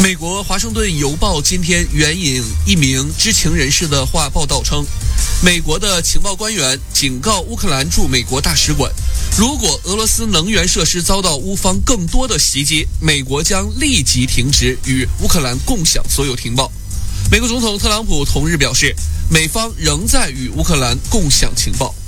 美国《华盛顿邮报》今天援引一名知情人士的话报道称，美国的情报官员警告乌克兰驻美国大使馆，如果俄罗斯能源设施遭到乌方更多的袭击，美国将立即停止与乌克兰共享所有情报。美国总统特朗普同日表示，美方仍在与乌克兰共享情报。